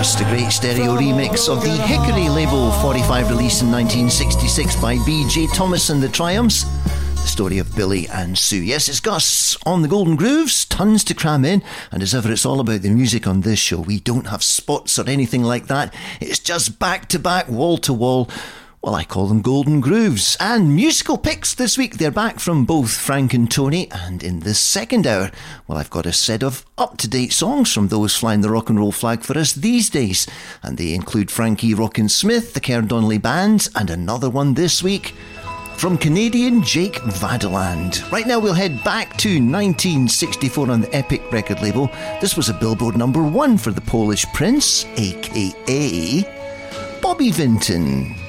just a great stereo remix of the Hickory Label 45 release in 1966 by B.J. Thomas and the Triumphs. The story of Billy and Sue. Yes, it's Gus on the Golden Grooves, tons to cram in, and as ever it's all about the music on this show. We don't have spots or anything like that. It's just back to back, wall to wall. Well, I call them Golden Grooves. And musical picks this week, they're back from both Frank and Tony. And in this second hour, well, I've got a set of up-to-date songs from those flying the rock and roll flag for us these days. And they include Frankie Rockin' Smith, the Kerr Donnelly Band, and another one this week from Canadian Jake Vadeland. Right now we'll head back to 1964 on the Epic record label. This was a Billboard #1 for the Polish Prince, a.k.a. Bobby Vinton.